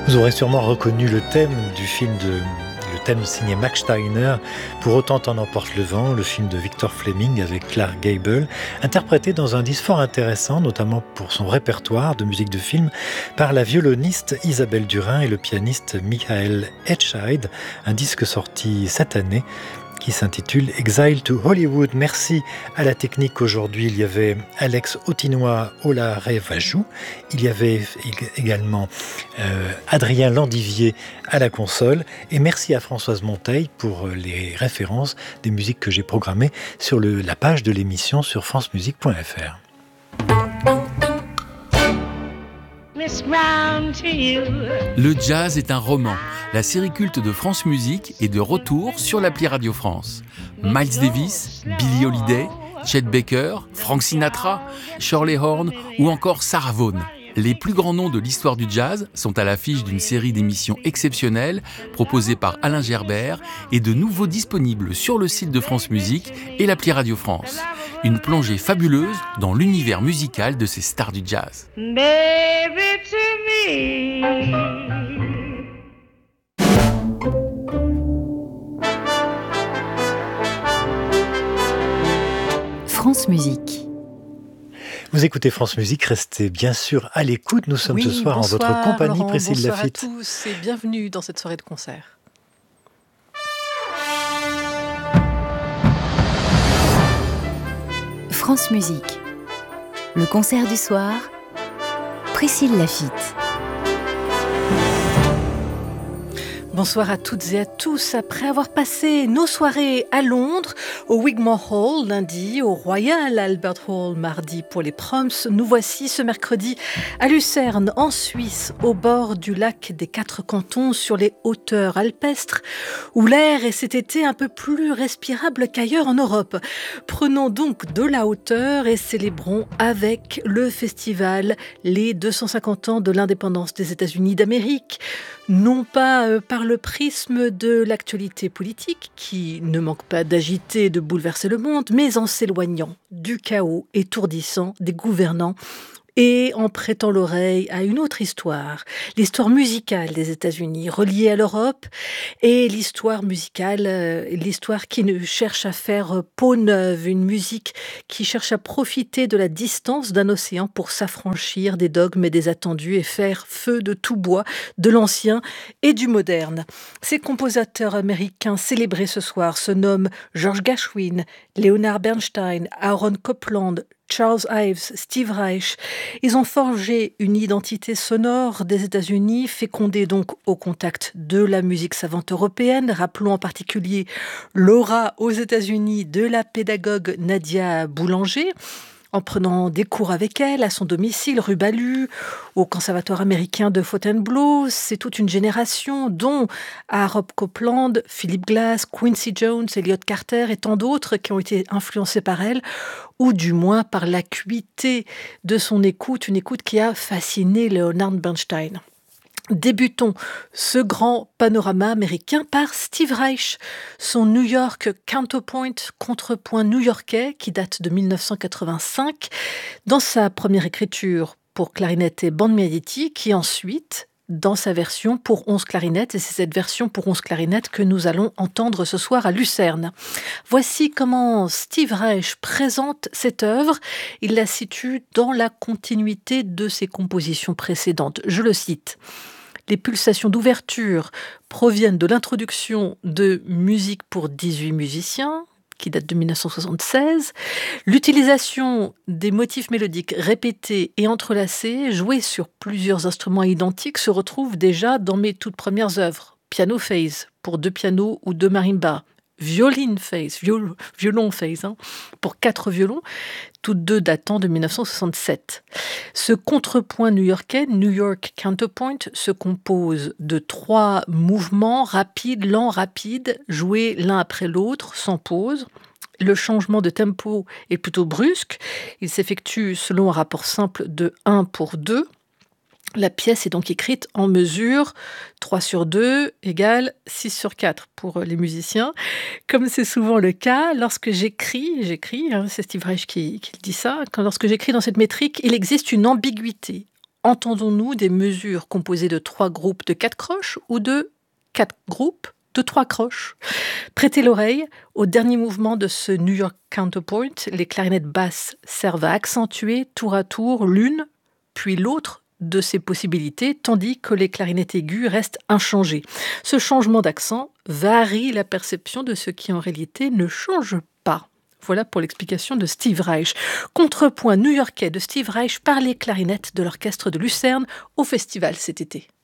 Vous aurez sûrement reconnu le thème du film le thème signé Max Steiner, Pour autant t'en emporte le vent, le film de Victor Fleming avec Clark Gable, interprété dans un disque fort intéressant, notamment pour son répertoire de musique de film, par la violoniste Isabelle Durin et le pianiste Michael Etscheid, un disque sorti cette année qui s'intitule Exile to Hollywood. Merci à la technique aujourd'hui. Il y avait Alex Autinois Olaré-Vajou. Il y avait également Adrien Landivier à la console. Et merci à Françoise Monteil pour les références des musiques que j'ai programmées sur la page de l'émission sur francemusique.fr. Le jazz est un roman. La série culte de France Musique est de retour sur l'appli Radio France. Miles Davis, Billie Holiday, Chet Baker, Frank Sinatra, Shirley Horn ou encore Sarah Vaughan. Les plus grands noms de l'histoire du jazz sont à l'affiche d'une série d'émissions exceptionnelles proposées par Alain Gerbert et de nouveaux disponibles sur le site de France Musique et l'appli Radio France. Une plongée fabuleuse dans l'univers musical de ces stars du jazz. Baby to me. France Musique. Vous écoutez France Musique, restez bien sûr à l'écoute. Nous sommes ce soir en votre compagnie, Laurent, Priscille Laffitte. Bonsoir à tous et bienvenue dans cette soirée de concert. France Musique. Le concert du soir, Priscille Laffitte. Bonsoir à toutes et à tous. Après avoir passé nos soirées à Londres, au Wigmore Hall lundi, au Royal Albert Hall mardi pour les proms, nous voici ce mercredi à Lucerne, en Suisse, au bord du lac des Quatre Cantons, sur les hauteurs alpestres, où l'air est cet été un peu plus respirable qu'ailleurs en Europe. Prenons donc de la hauteur et célébrons avec le festival les 250 ans de l'indépendance des États-Unis d'Amérique, non pas par le prisme de l'actualité politique, qui ne manque pas d'agiter et de bouleverser le monde, mais en s'éloignant du chaos étourdissant des gouvernants et en prêtant l'oreille à une autre histoire, l'histoire musicale des États-Unis, reliée à l'Europe, et l'histoire musicale, l'histoire qui ne cherche à faire peau neuve, une musique qui cherche à profiter de la distance d'un océan pour s'affranchir des dogmes et des attendus et faire feu de tout bois, de l'ancien et du moderne. Ces compositeurs américains célébrés ce soir se nomment George Gershwin, Leonard Bernstein, Aaron Copland, Charles Ives, Steve Reich. Ils ont forgé une identité sonore des États-Unis, fécondée donc au contact de la musique savante européenne. Rappelons en particulier l'aura aux États-Unis de la pédagogue Nadia Boulanger, en prenant des cours avec elle à son domicile, rue Ballu, au Conservatoire américain de Fontainebleau. C'est toute une génération, dont Aaron Copland, Philip Glass, Quincy Jones, Elliott Carter et tant d'autres qui ont été influencés par elle, ou du moins par l'acuité de son écoute, une écoute qui a fasciné Leonard Bernstein. Débutons ce grand panorama américain par Steve Reich, son New York Counterpoint, contrepoint new-yorkais qui date de 1985, dans sa première écriture pour clarinette et bande magnétique, et ensuite dans sa version pour 11 clarinettes, et c'est cette version pour 11 clarinettes que nous allons entendre ce soir à Lucerne. Voici comment Steve Reich présente cette œuvre. Il la situe dans la continuité de ses compositions précédentes. Je le cite. Les pulsations d'ouverture proviennent de l'introduction de Musique pour 18 musiciens, qui date de 1976. L'utilisation des motifs mélodiques répétés et entrelacés, joués sur plusieurs instruments identiques, se retrouve déjà dans mes toutes premières œuvres. Piano phase pour 2 pianos ou 2 marimbas. Violin phase, violon phase, pour 4 violons, toutes deux datant de 1967. Ce contrepoint new-yorkais, New York Counterpoint, se compose de 3 mouvements rapides, lents, rapides, joués l'un après l'autre, sans pause. Le changement de tempo est plutôt brusque. Il s'effectue selon un rapport simple de 1 pour 2. La pièce est donc écrite en mesure 3/2 égale 6/4 pour les musiciens. Comme c'est souvent le cas, lorsque j'écris, c'est Steve Reich qui dit ça, lorsque j'écris dans cette métrique, il existe une ambiguïté Entendons-nous des mesures composées de 3 groupes de 4 croches ou de 4 groupes de 3 croches? Prêtez l'oreille au dernier mouvement de ce New York Counterpoint. Les clarinettes basses servent à accentuer tour à tour l'une, puis l'autre de ces possibilités, tandis que les clarinettes aiguës restent inchangées. Ce changement d'accent varie la perception de ce qui en réalité ne change pas. Voilà pour l'explication de Steve Reich. Contrepoint new-yorkais de Steve Reich par les clarinettes de l'orchestre de Lucerne au festival cet été.